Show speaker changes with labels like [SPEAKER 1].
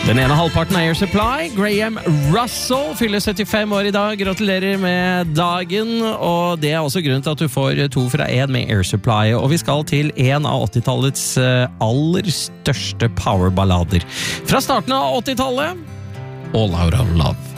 [SPEAKER 1] Den ene halvparten av Air Supply, Graham Russell, fyller 75 år i dag. Gratulerer med dagen, og det er også grunnen til at du får 2 fra 1 med Air Supply. Og vi skal til en av 80-tallets aller største powerballader. Fra starten av 80-tallet, All Out of Love.